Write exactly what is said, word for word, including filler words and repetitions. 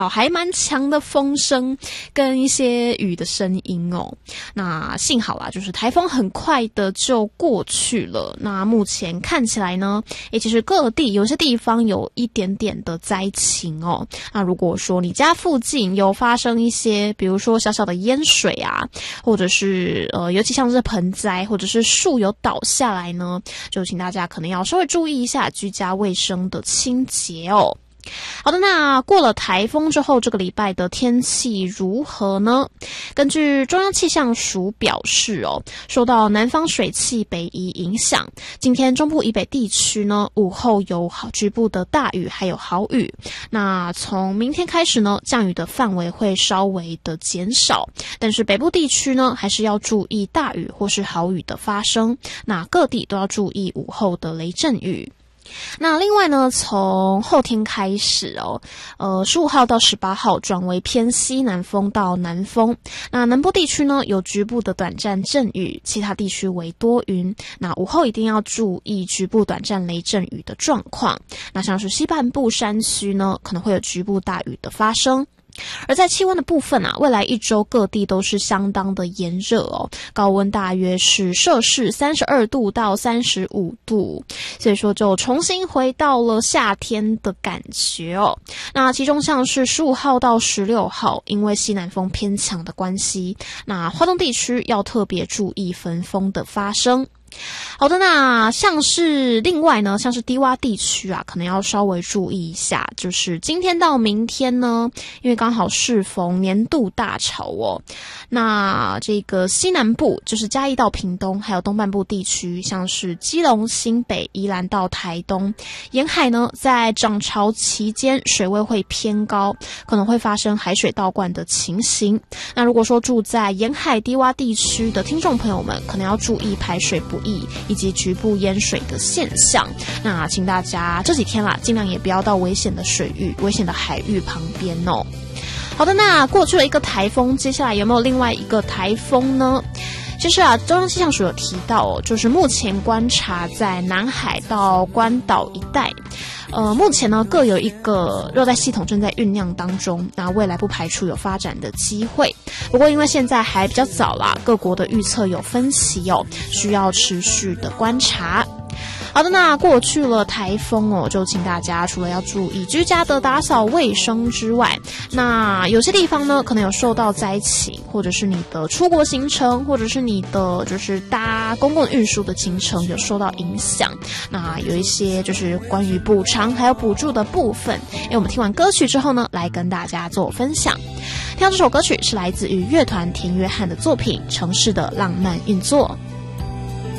还蛮强的风声跟一些雨的声音哦。那幸好啦，就是台风很快的就过去了。那目前看起来呢，也其实各地有些地方有一点点的灾情哦。那如果说你家附近有发生一些，比如说小小的淹水啊，或者是呃，尤其像是盆栽或者是树有倒下来呢，就请大家可能要稍微注意一下居家卫生的清洁哦。好的，那过了台风之后，这个礼拜的天气如何呢？根据中央气象署表示哦，受到南方水汽北移影响，今天中部以北地区呢，午后有局部的大雨还有豪雨。那从明天开始呢，降雨的范围会稍微的减少，但是北部地区呢，还是要注意大雨或是豪雨的发生。那各地都要注意午后的雷阵雨。那另外呢，从后天开始哦，呃，十五号到十八号转为偏西南风到南风。那南部地区呢，有局部的短暂阵雨，其他地区为多云。那午后一定要注意局部短暂雷阵雨的状况。那像是西半部山区呢，可能会有局部大雨的发生。而在气温的部分啊，未来一周各地都是相当的炎热哦，高温大约是摄氏三十二度到三十五度，所以说就重新回到了夏天的感觉哦。那其中像是十五号到十六号，因为西南风偏强的关系，那花东地区要特别注意焚风的发生。好的，那像是另外呢，像是低洼地区啊，可能要稍微注意一下，就是今天到明天呢，因为刚好适逢年度大潮哦，那这个西南部就是嘉义到屏东，还有东半部地区，像是基隆、新北、宜兰到台东沿海呢，在涨潮期间水位会偏高，可能会发生海水倒灌的情形。那如果说住在沿海低洼地区的听众朋友们，可能要注意排水不易以及局部淹水的现象。那请大家这几天啦，尽量也不要到危险的水域、危险的海域旁边哦。好的，那过去了一个台风，接下来有没有另外一个台风呢？其实啊，中央气象署有提到哦，就是目前观察在南海到关岛一带，呃，目前呢各有一个热带系统正在酝酿当中，那未来不排除有发展的机会。不过因为现在还比较早啦，各国的预测有分歧哦，需要持续的观察。好的，那过去了台风哦，就请大家除了要注意居家的打扫卫生之外，那有些地方呢可能有受到灾情，或者是你的出国行程，或者是你的就是搭公共运输的行程有受到影响。那有一些就是关于补偿还有补助的部分，因为我们听完歌曲之后呢，来跟大家做分享。听到这首歌曲是来自于乐团田约翰的作品《城市的浪漫运作》。